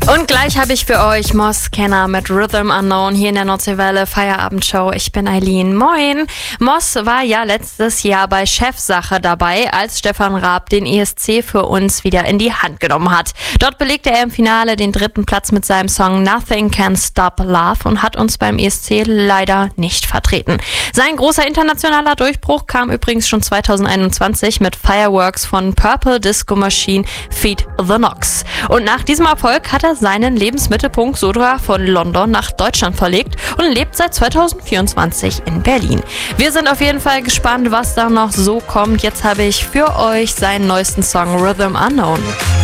Und gleich habe ich für euch Moss Kenner mit Rhythm Unknown hier in der Nordseewelle Feierabendshow. Ich bin Eileen. Moin. Moss war ja letztes Jahr bei Chefsache dabei, als Stefan Raab den ESC für uns wieder in die Hand genommen hat. Dort belegte er im Finale den 3. Platz mit seinem Song Nothing Can Stop Love und hat uns beim ESC leider nicht vertreten. Sein großer internationaler Durchbruch kam übrigens schon 2021 mit Fireworks von Purple Disco Machine feat. The Knox. Und nach diesem Erfolg hat er seinen Lebensmittelpunkt sogar von London nach Deutschland verlegt und lebt seit 2024 in Berlin. Wir sind auf jeden Fall gespannt, was da noch so kommt. Jetzt habe ich für euch seinen neuesten Song Rhythm Unknown.